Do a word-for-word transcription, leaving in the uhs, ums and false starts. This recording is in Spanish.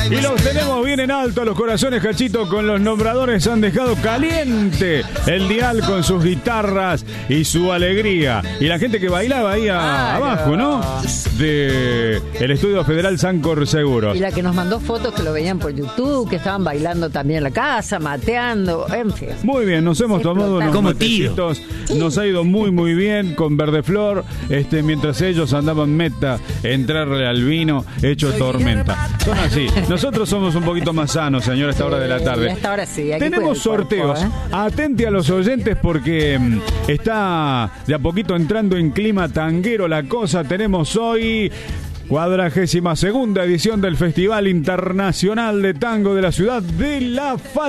Y los tenemos bien en alto a los corazones, Cachito, con los nombradores han dejado caliente el dial con sus guitarras y su alegría. Y la gente que bailaba ahí a, abajo, ¿no? De el Estudio Federal Sancor Seguros. Y la que nos mandó fotos que lo veían por YouTube, que estaban bailando también en la casa, mateando, en fin. Muy bien, nos hemos tomado unos matecitos, nos ha ido muy muy bien con Verdeflor, este, mientras ellos andaban meta, entrarle al vino hecho tormenta. Son así. Nosotros somos un poquito más sanos, señor, a esta hora de la tarde. A esta hora sí. Tenemos sorteos. Cuerpo, ¿eh? Atente a los oyentes porque mm, está de a poquito entrando en clima tanguero la cosa. Tenemos hoy cuadragésima segunda edición del Festival Internacional de Tango de la Ciudad de La Falda.